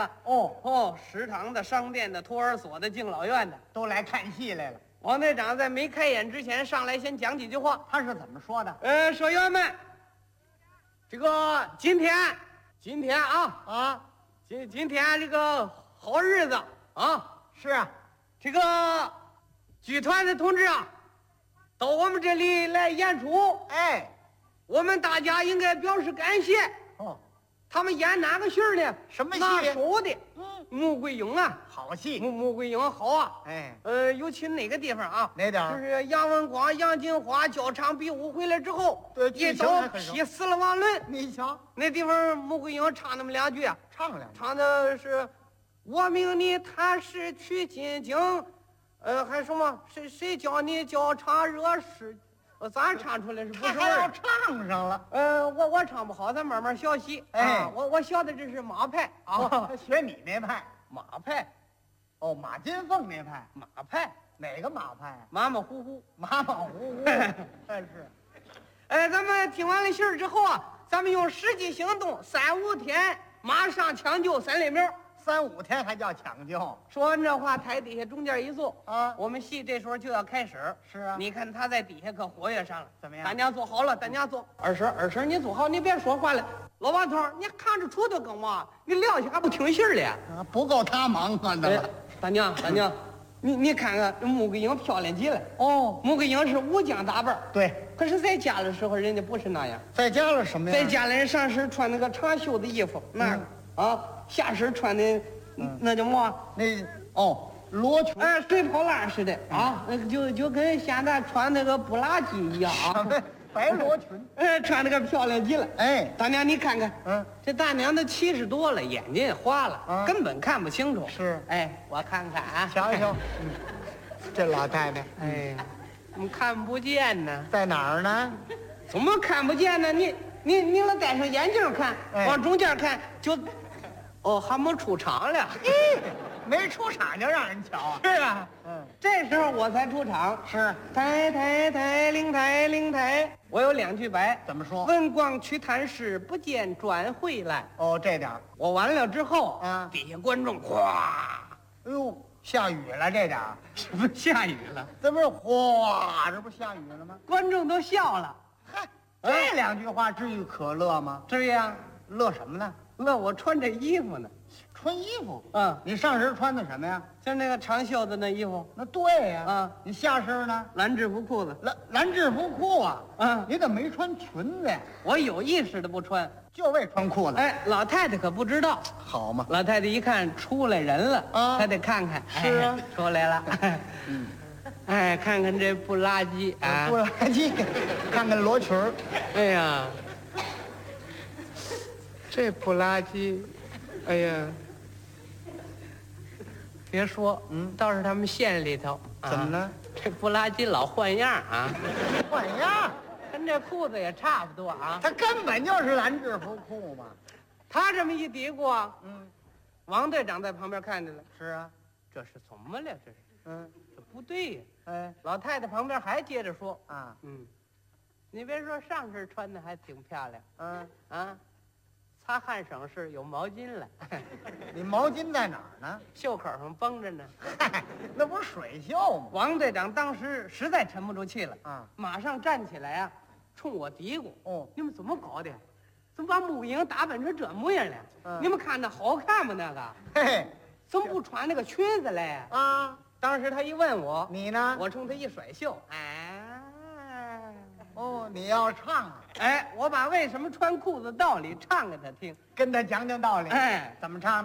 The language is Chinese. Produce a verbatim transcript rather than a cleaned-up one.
的。 哦哦，食堂的、商店的、托儿所的、敬老院的， 都来看戏来了。 王队长在没开演之前上来先讲几句话。 他是怎么说的？ 呃，社员们，这个今天，今天啊啊， 今今天这个好日子啊， 是啊， 这个剧团的同志啊，到我们这里来演出， 哎， 我们大家应该表示感谢。 哦， 他们演哪个戏儿呢？ 什么戏拿手的， 嗯， 穆桂英啊， 好戏。 穆穆桂英好啊。 哎， 呃，尤其哪个地方啊？ 哪点儿就是杨文广、杨金花交场比武回来之后， 对一剧情刀还很熟劈死了王伦。 你瞧， 那地方穆桂英唱那么两句啊， 唱两句。 唱的是“我命你踏实取金经”，呃，还什么谁谁教你教唱热事？呃，咱唱出来是不他还要是味儿？ 唱上了。 呃，我我唱不好，咱慢慢学习。 哎啊我我学的这是马派啊， 他学你那派。 马派， 哦，马金凤那派。 马派， 哪个马派啊？ 马马虎虎。 马马虎虎。哎是。 哎，咱们听完了信儿之后啊，咱们用实际行动，三五天马上抢救三类苗。 三五天还叫抢救？ 说完这话，台底下中间一坐啊我们戏这时候就要开始。 是啊你看他在底下可活跃上了。 怎么样大娘坐好了，大娘坐。二婶，二婶你坐好，你别说话了。老王头，你看着杵头干嘛？你撂下还不听信儿了？ 啊，不够他忙活的哎了。， 大娘，大娘，你你看看这穆桂英漂亮极了。 哦， 穆桂英是武将打扮， 对， 可是在家的时候人家不是那样。 再加了什么呀？ 在家里人上身穿那个长袖的衣服，那个、啊，下身穿的、那叫么？ 那哦，罗裙。 哎，水泡烂似的啊，那个就就跟现在穿那个布拉吉一样啊， 白罗裙。 哎，穿那个漂亮极了。 哎， 大娘，你看看， 嗯， 这大娘都七十多了，眼睛也花了， 啊根本看不清楚。 是哎，我看看啊， 瞧瞧，嗯，这老太太， 哎呀，怎么看不见呢？ 在哪儿呢？ 怎么看不见呢？你你你老戴上眼镜看， 哎往中间看就，哦，还没出场了。 嘿，没出场就让人瞧啊。 是啊， 嗯， 这时候我才出场。 是抬抬抬，灵抬灵抬，我有两句白。 怎么说？ 文广去探视，不见转回来。 哦，这点儿。 我完了之后， 啊底下观众哗， 哎呦，下雨了，这点儿。 这不下雨了， 这不是哗，这不下雨了吗？ 观众都笑了。 嗨，这两句话至于可乐吗？ 至于啊， 乐什么呢？ 乐我穿这衣服呢。 穿衣服。 嗯， 你上身穿的什么呀？ 就那个长袖的那衣服， 那对呀。 啊你下身呢？ 蓝制服裤子。 蓝蓝制服裤啊。 嗯你怎么没穿裙子呀？ 我有意识的不穿。 就为穿裤子。 哎，老太太可不知道。 好嘛。 老太太一看出来人了， 啊她得看看。 是啊哎出来了。 嗯， 哎，看看这不拉几啊！ 不垃圾，看看罗裙儿。 哎呀，这不拉几，哎呀，别说， 嗯倒是他们县里头，啊怎么了？ 这不拉几老换样啊， 换样， 跟这裤子也差不多啊。 它根本就是蓝制服裤嘛。 他这么一嘀咕啊， 嗯， 王队长在旁边看见了， 是啊。 这是怎么了？这是， 嗯， 这不对呀。 哎老太太旁边还接着说， 啊， 嗯，你别说上身穿的还挺漂亮嗯， 啊，擦汗省事有毛巾了， 你毛巾在哪儿呢？ 袖口上绷着呢。 嗨，那不是水袖吗？ 王队长当时实在沉不住气了， 啊， 马上站起来啊，冲我嘀咕：“ 哦， 你们怎么搞的？怎么把穆桂英打扮成这模样了？ 嗯你们看着好看吗？那个嘿嘿， 怎么不穿那个裙子嘞？” 啊， 当时他一问我， 你呢？ 我冲他一甩袖，哎， 哦，你要唱啊， 哎，我把为什么穿裤子道理唱给他听。 跟他讲讲道理。 哎， 怎么唱？